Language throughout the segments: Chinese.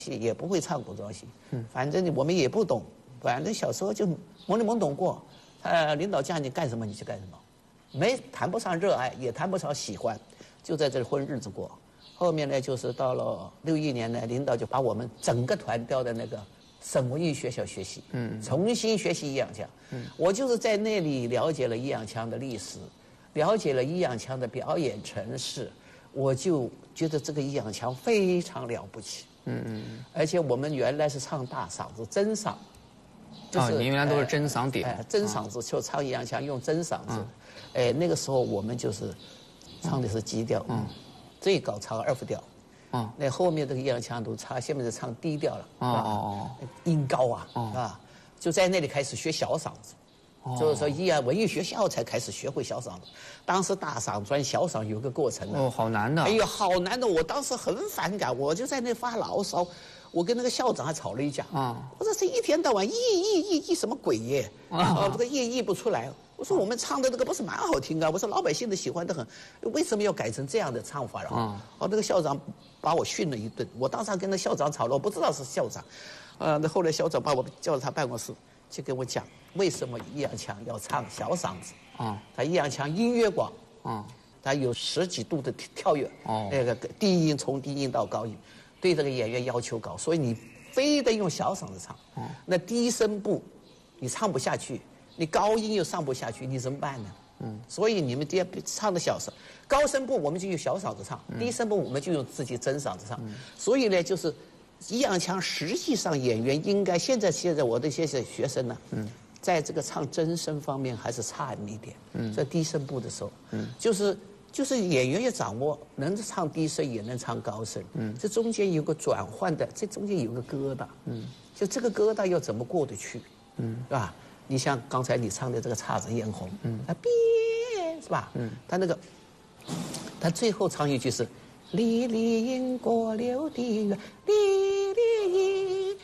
戏，也不会唱古装戏，反正我们也不懂，反正小时候就懵里懵懂过。领导叫你干什么你就干什么，谈不上热爱，也谈不上喜欢，就在这里混日子过。后面呢，就是到了61年呢，领导就把我们整个团调的那个省文艺学校学习，重新学习弋阳腔。我就是在那里了解了弋阳腔的历史，了解了弋阳腔的表演程式，我就觉得这个弋阳腔非常了不起。而且我们原来是唱大嗓子真嗓。 您原来都是真嗓点， 真嗓子就唱弋阳腔用真嗓子，那个时候我们就是唱的是基调，最高唱2副调，那后面这个弋阳腔都唱，现在是唱低调了，音高啊，就在那里开始学小嗓子，就是说弋阳文艺学校才开始学会小嗓子，当时大嗓转小嗓有个过程的， 好难的， 哎呦好难的，我当时很反感，我就在那发牢骚。我跟那个校长还吵了一架，我说这一天到晚咿什么鬼耶，这个咿不出来。我说我们唱的这个不是蛮好听啊，我说老百姓都喜欢得很，为什么要改成这样的唱法了？那个校长把我训了一顿，我当时还跟那校长吵了，我不知道是校长，那后来校长把我叫到他办公室去跟我讲，为什么弋阳腔要唱小嗓子？他弋阳腔音乐广，他有10几度的跳跃，那个低音从低音到高音。对这个演员要求高，所以你非得用小嗓子唱。那低声部你唱不下去，你高音又上不下去，你怎么办呢？所以你们第二唱的小声，高声部我们就用小嗓子唱，低声部我们就用自己真嗓子唱。所以呢，就是弋阳腔实际上演员应该现在我的一些学生呢，在这个唱真声方面还是差那么一点。在低声部的时候，就是演员要掌握，能唱低声也能唱高声，这中间有个转换的，这中间有个疙瘩，就这个疙瘩要怎么过得去，是吧？你像刚才你唱的这个姹紫嫣红，它变是吧？他最后唱一句是“离离因果流的远，离离因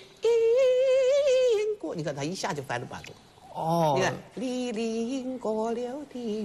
果”，你看他一下就翻了8度。你看“离离因果流的远”。